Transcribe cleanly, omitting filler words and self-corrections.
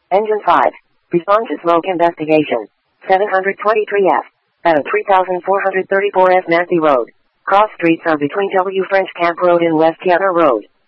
Engine 5. Respond to smoke investigation. 723F. At 3434F Nancy Road. Cross streets are between W French Camp Road and West Yetter Road.